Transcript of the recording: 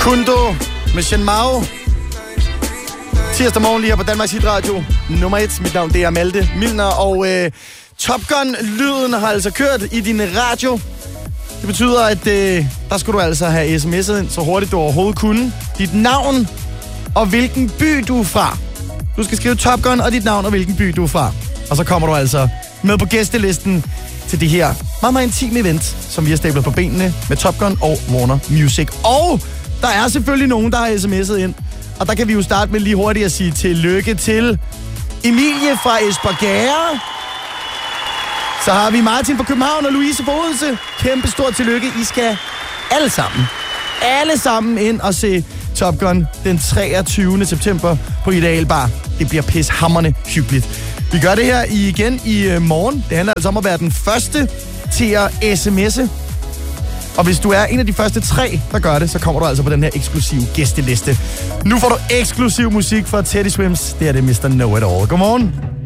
Kundo med Shen Mao. Tirsdag morgen lige her på Danmarks Hitradio. Nummer 1. Mit navn det er Malte Milner. Og Top Gun-lyden har altså kørt i din radio. Det betyder, at der skulle du altså have sms'et ind så hurtigt du overhovedet kunne. Dit navn og hvilken by du er fra. Du skal skrive Top Gun og dit navn og hvilken by du er fra. Og så kommer du altså med på gæstelisten til det her meget, meget intime event, som vi har stablet på benene med Top Gun og Warner Music. Og der er selvfølgelig nogen, der har sms'et ind. Og der kan vi jo starte med lige hurtigt at sige tillykke til Emilie fra Esbjerg. Så har vi Martin fra København og Louise fra Odense. Kæmpe stort tillykke. I skal alle sammen ind og se Top Gun den 23. september på Ideal Bar. Det bliver pishamrende hyggeligt. Vi gør det her igen i morgen. Det handler altså om at være den første til at sms'e. Og hvis du er en af de første 3, der gør det, så kommer du altså på den her eksklusive gæsteliste. Nu får du eksklusiv musik fra Teddy Swims. Det er det Mr. Know It All. Godmorgen.